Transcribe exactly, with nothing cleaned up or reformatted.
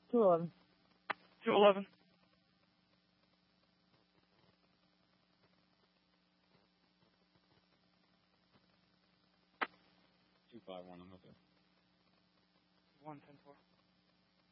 two eleven. two eleven. two five one, I'm with you. one ten four.